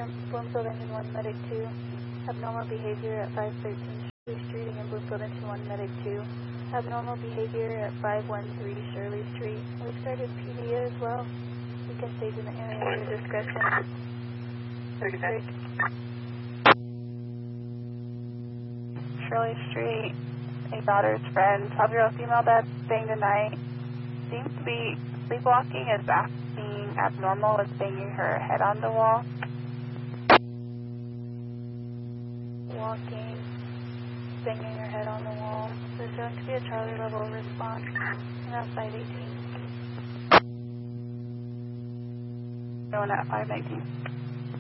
Bloomfield Engine 1, Medic 2. Abnormal behavior at 513 Shirley Street. Again, Bloomfield Engine 1, Medic 2. Abnormal behavior at 513 Shirley Street. We started PD as well. You can stage in the area at your discretion. Great. Shirley Street, a daughter's friend, 12-year-old female that's staying tonight. Seems to be sleepwalking, is acting abnormal, is banging her head on the wall. Walking, banging her head on the wall. There's going to be a Charlie level response around 518. Going at 519.